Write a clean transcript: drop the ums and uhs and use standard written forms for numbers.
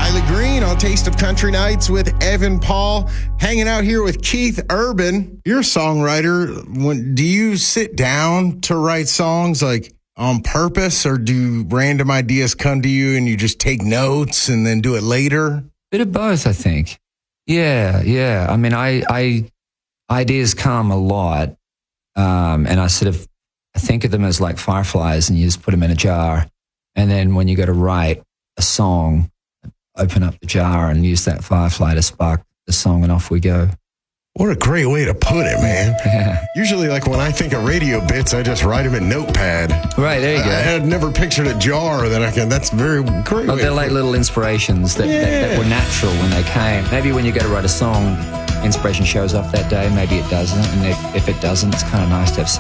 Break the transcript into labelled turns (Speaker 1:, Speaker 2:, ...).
Speaker 1: Riley Green on Taste of Country Nights with Evan Paul, hanging out here with Keith Urban. You're a songwriter. Do you sit down to write songs like on purpose, or do random ideas come to you and you just take notes and then do it later?
Speaker 2: Bit of both, I think. Yeah. I mean, I ideas come a lot, and I think of them as like fireflies, and you just put them in a jar. And then when you go to write a song, open up the jar and use that firefly to spark the song, and off we go.
Speaker 1: What a great way to put it, man.
Speaker 2: Yeah.
Speaker 1: Usually, like when I think of radio bits, I just write them in Notepad.
Speaker 2: Right, there you go.
Speaker 1: I had never pictured a jar that I can. That's very great.
Speaker 2: They're like little inspirations that were natural when they came. Maybe when you go to write a song, inspiration shows up that day. Maybe it doesn't. And if it doesn't, it's kind of nice to have